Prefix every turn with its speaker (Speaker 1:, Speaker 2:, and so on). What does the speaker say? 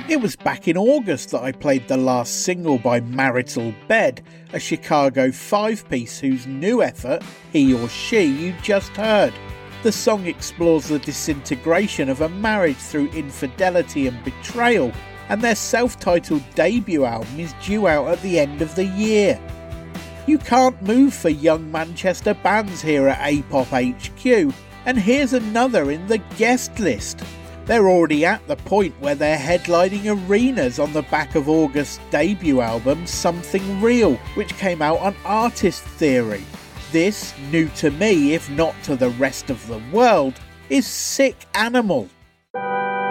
Speaker 1: It was back in August that I played the last single by Marital Bed, a Chicago five-piece whose new effort, He or She, you just heard. The song explores the disintegration of a marriage through infidelity and betrayal, and their self-titled debut album is due out at the end of the year. You can't move for young Manchester bands here at APOP HQ, and here's another in the guest list. They're already at the point where they're headlining arenas on the back of August's debut album Something Real, which came out on Artist Theory. This, new to me if not to the rest of the world, is Sick Animal.